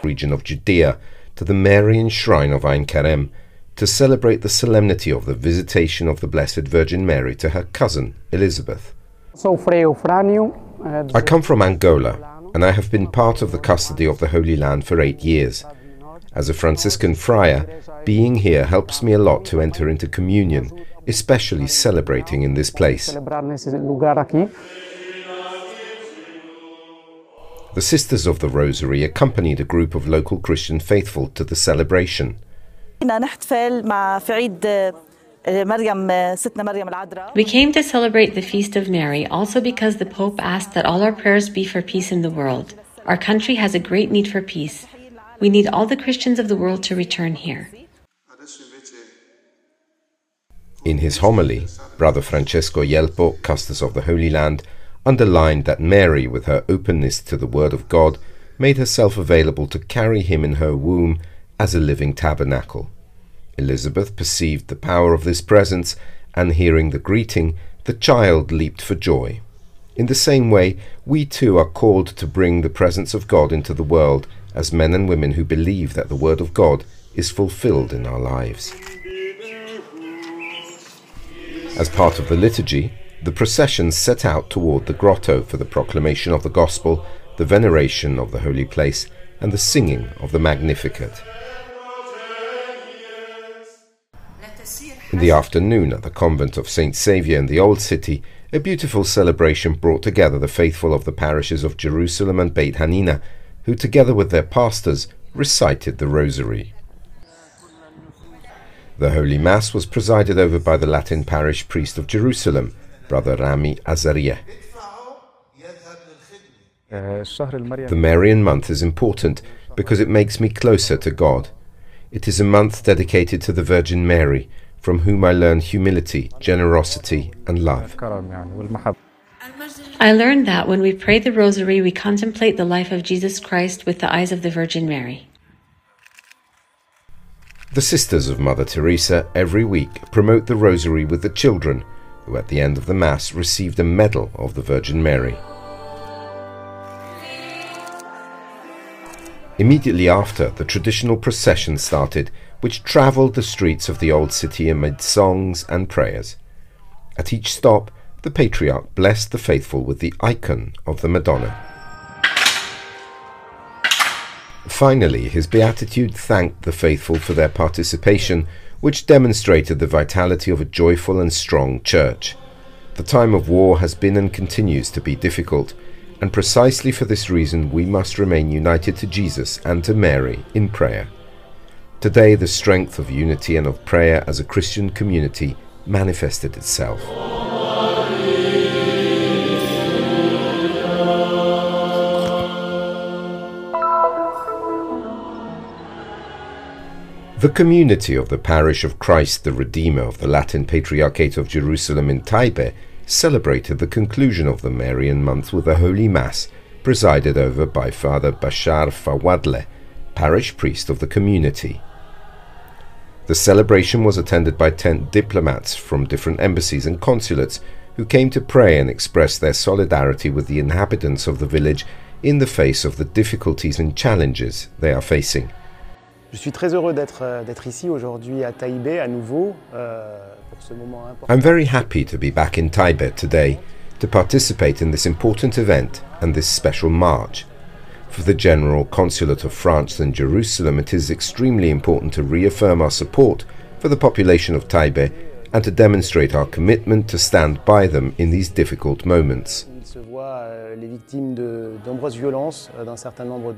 region of Judea to the Marian shrine of Ein Kerem to celebrate the solemnity of the visitation of the Blessed Virgin Mary to her cousin, Elizabeth. I come from Angola, and I have been part of the custody of the Holy Land for 8 years. As a Franciscan friar, being here helps me a lot to enter into communion, especially celebrating in this place. The Sisters of the Rosary accompanied a group of local Christian faithful to the celebration. We came to celebrate the Feast of Mary also because the Pope asked that all our prayers be for peace in the world. Our country has a great need for peace. We need all the Christians of the world to return here. In his homily, Brother Francesco Yelpo, Custos of the Holy Land, underlined that Mary, with her openness to the Word of God, made herself available to carry him in her womb as a living tabernacle. Elizabeth perceived the power of this presence, and hearing the greeting, the child leaped for joy. In the same way, we too are called to bring the presence of God into the world as men and women who believe that the Word of God is fulfilled in our lives. As part of the liturgy, the procession set out toward the grotto for the proclamation of the Gospel, the veneration of the holy place, and the singing of the Magnificat. In the afternoon, at the convent of St. Saviour in the Old City, a beautiful celebration brought together the faithful of the parishes of Jerusalem and Beit Hanina, who together with their pastors recited the Rosary. The Holy Mass was presided over by the Latin parish priest of Jerusalem, Brother Rami Azarieh. The Marian month is important because it makes me closer to God. It is a month dedicated to the Virgin Mary, from whom I learn humility, generosity, and love. I learned that when we pray the Rosary, we contemplate the life of Jesus Christ with the eyes of the Virgin Mary. The Sisters of Mother Teresa every week promote the Rosary with the children, who at the end of the Mass received a medal of the Virgin Mary. Immediately after, the traditional procession started, which travelled the streets of the Old City amid songs and prayers. At each stop, the Patriarch blessed the faithful with the icon of the Madonna. Finally, his beatitude thanked the faithful for their participation, which demonstrated the vitality of a joyful and strong church. The time of war has been and continues to be difficult, and precisely for this reason we must remain united to Jesus and to Mary in prayer. Today, the strength of unity and of prayer as a Christian community manifested itself. The community of the parish of Christ the Redeemer of the Latin Patriarchate of Jerusalem in Taibe celebrated the conclusion of the Marian month with a Holy Mass presided over by Father Bashar Fawadle, parish priest of the community. The celebration was attended by 10 diplomats from different embassies and consulates who came to pray and express their solidarity with the inhabitants of the village in the face of the difficulties and challenges they are facing. Je suis très heureux d'être ici aujourd'hui à Taïbé à nouveau pour ce moment important. I'm very happy to be back in Taibe today to participate in this important event and this special march. For the General Consulate of France in Jerusalem, it is extremely important to reaffirm our support for the population of Taibe and to demonstrate our commitment to stand by them in these difficult moments. Il se voit les victimes de nombreuses violences d'un certain nombre